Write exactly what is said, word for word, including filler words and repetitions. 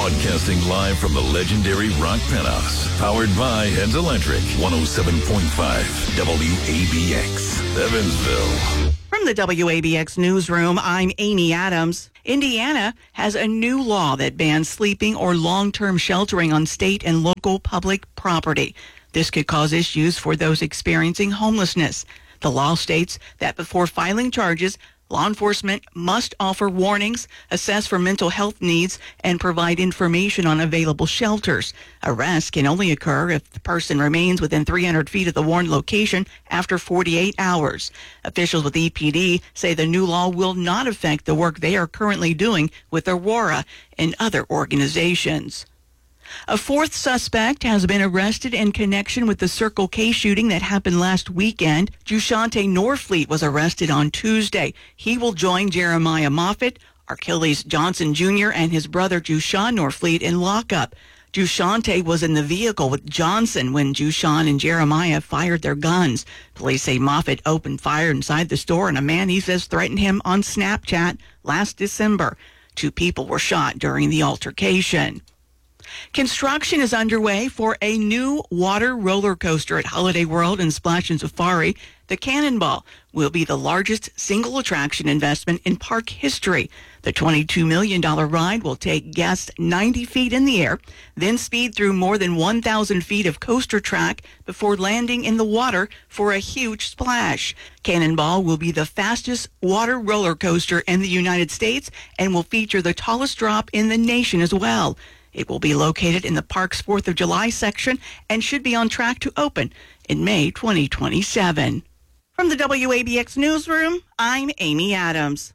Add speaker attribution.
Speaker 1: Broadcasting live from the legendary Rock Penthouse. Powered by Heads Electric. one oh seven point five W A B X, Evansville.
Speaker 2: From the W A B X newsroom, I'm Amy Adams. Indiana has a new law that bans sleeping or long-term sheltering on state and local public property. This could cause issues for those experiencing homelessness. The law states that before filing charges, law enforcement must offer warnings, assess for mental health needs, and provide information on available shelters. Arrest can only occur if the person remains within three hundred feet of the warned location after forty-eight hours. Officials with E P D say the new law will not affect the work they are currently doing with Aurora and other organizations. A fourth suspect has been arrested in connection with the Circle K shooting that happened last weekend. Jushante Norfleet was arrested on Tuesday. He will join Jeremiah Moffitt, Achilles Johnson Junior, and his brother Jushan Norfleet in lockup. Jushante was in the vehicle with Johnson when Jushan and Jeremiah fired their guns. Police say Moffitt opened fire inside the store, and a man he says threatened him on Snapchat last December. Two people were shot during the altercation. Construction is underway for a new water roller coaster at Holiday World and Splash and Safari. The Cannonball will be the largest single attraction investment in park history. The twenty-two million dollars ride will take guests ninety feet in the air, then speed through more than one thousand feet of coaster track before landing in the water for a huge splash. Cannonball will be the fastest water roller coaster in the United States and will feature the tallest drop in the nation as well. It will be located in the park's fourth of July section and should be on track to open in May twenty twenty-seven. From the W A B X newsroom, I'm Amy Adams.